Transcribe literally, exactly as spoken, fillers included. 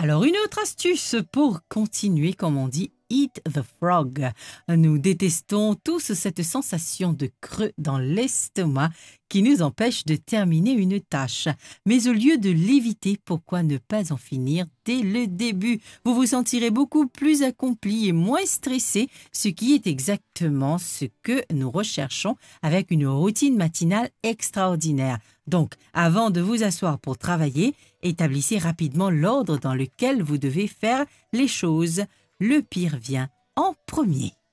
Alors, une autre astuce pour continuer, comme on dit, eat the frog. Nous détestons tous cette sensation de creux dans l'estomac qui nous empêche de terminer une tâche. Mais au lieu de l'éviter, pourquoi ne pas en finir dès le début? Vous vous sentirez beaucoup plus accompli et moins stressé, ce qui est exactement ce que nous recherchons avec une routine matinale extraordinaire. Donc, avant de vous asseoir pour travailler, établissez rapidement l'ordre dans lequel vous devez faire les choses. Le pire vient en premier.